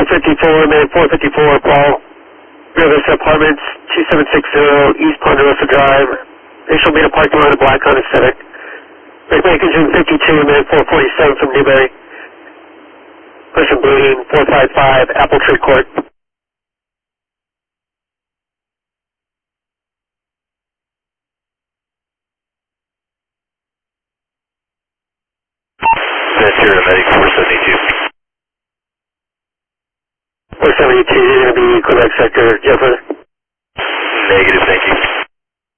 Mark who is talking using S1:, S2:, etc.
S1: 454, man, 454, Paul. River Apartments, 2760 East Ponderosa Drive. Initial meter parking lot of Black Honda Civic. Breakmaker June 52, man, 447 from Newberry. Person bleeding, 455 Apple Tree Court.
S2: Ventura Medic 472.
S1: 472, you're going to be Quebec Sector, Jeffrey.
S2: Negative, thank you.